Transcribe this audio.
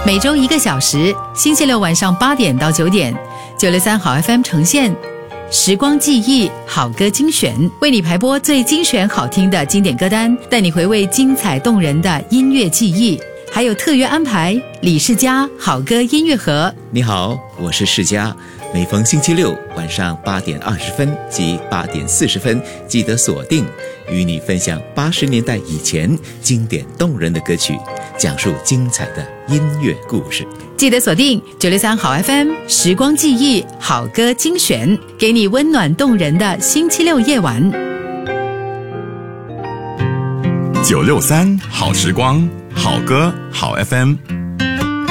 每周1个小时，星期六晚上8点到9点，963好 FM 呈现时光记忆好歌精选，为你排播最精选好听的经典歌单，带你回味精彩动人的音乐记忆。还有特约安排李世嘉好歌音乐盒。 你好，我是世嘉，每逢星期六晚上8点20分及8点40分，记得锁定，与你分享80年代以前经典动人的歌曲，讲述精彩的音乐故事。 记得锁定963好 FM 时光记忆好歌精选，给你温暖动人的星期六夜晚。 963好时光，好歌好 FM。